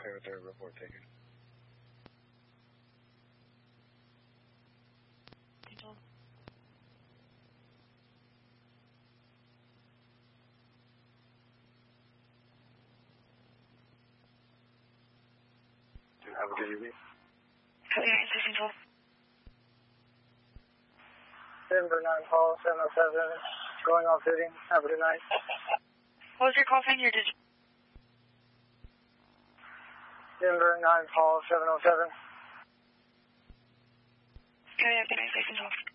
Okay with their report taken. Have a good evening. Denver 9 Paul 707, going off duty. Have a good night. What was your call sign? Your digit? Denver 9 Paul 707. Okay, have a good night.